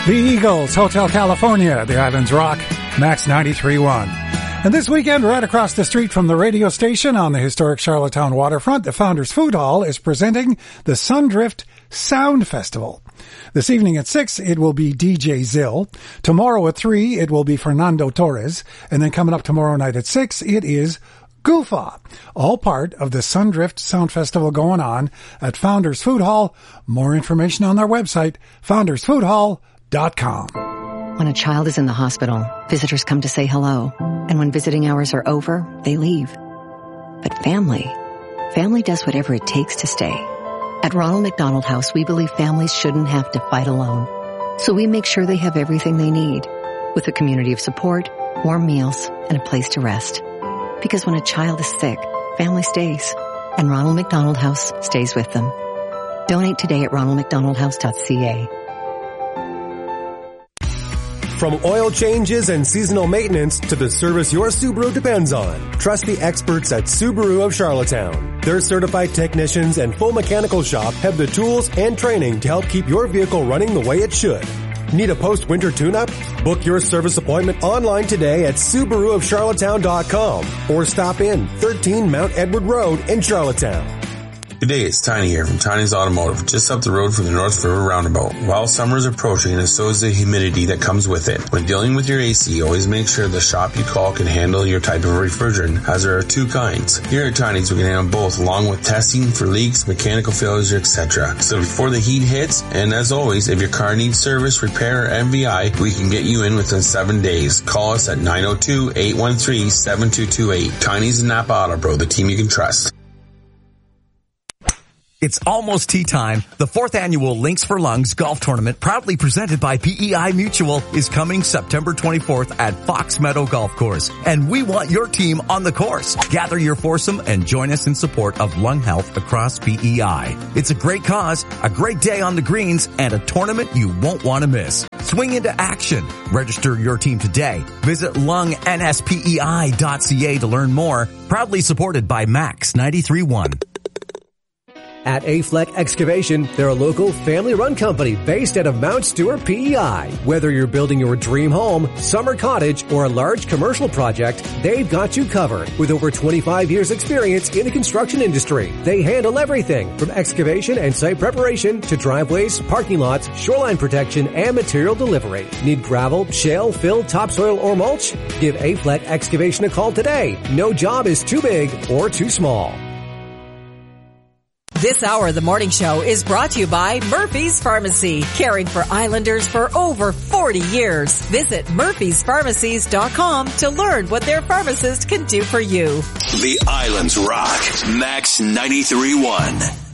The Eagles, Hotel California, the Islands Rock, Max 93.1. And this weekend, right across the street from the radio station on the historic Charlottetown waterfront, the Founders Food Hall is presenting the Sundrift Sound Festival. This evening at 6, it will be DJ Zill. Tomorrow at 3, it will be Fernando Torres. And then coming up tomorrow night at 6, it is Goofa, all part of the Sundrift Sound Festival going on at Founders Food Hall. More information on their website, foundersfoodhall.com. When a child is in the hospital, visitors come to say hello. And when visiting hours are over, they leave. But family does whatever it takes to stay. At Ronald McDonald House, we believe families shouldn't have to fight alone. So we make sure they have everything they need, with a community of support, warm meals, and a place to rest. Because when a child is sick, family stays. And Ronald McDonald House stays with them. Donate today at ronaldmcdonaldhouse.ca. From oil changes and seasonal maintenance to the service your Subaru depends on, trust the experts at Subaru of Charlottetown. Their certified technicians and full mechanical shop have the tools and training to help keep your vehicle running the way it should. Need a post-winter tune-up? Book your service appointment online today at SubaruofCharlottetown.com or stop in 13 Mount Edward Road in Charlottetown. Good day, it's Tiny here from Tiny's Automotive, just up the road from the North River Roundabout. While summer is approaching, and so is the humidity that comes with it. When dealing with your AC, always make sure the shop you call can handle your type of refrigerant, as there are two kinds. Here at Tiny's, we can handle both, along with testing for leaks, mechanical failures, etc. So before the heat hits, and as always, if your car needs service, repair, or MVI, we can get you in within 7 days. Call us at 902-813-7228. Tiny's and Napa Auto Pro, the team you can trust. It's almost tea time. The 4th annual Links for Lungs golf tournament, proudly presented by PEI Mutual, is coming September 24th at Fox Meadow Golf Course. And we want your team on the course. Gather your foursome and join us in support of lung health across PEI. It's a great cause, a great day on the greens, and a tournament you won't want to miss. Swing into action. Register your team today. Visit lungnspei.ca to learn more. Proudly supported by Max 93.1. At A-Fleck Excavation, they're a local family-run company based out of Mount Stewart, PEI. Whether you're building your dream home, summer cottage, or a large commercial project, they've got you covered. With over 25 years experience in the construction industry, they handle everything from excavation and site preparation to driveways, parking lots, shoreline protection, and material delivery. Need gravel, shale, fill, topsoil, or mulch? Give A-Fleck Excavation a call today. No job is too big or too small. This hour of the morning show is brought to you by Murphy's Pharmacy, caring for Islanders for over 40 years. Visit murphyspharmacies.com to learn what their pharmacist can do for you. The Islands Rock, Max 93.1.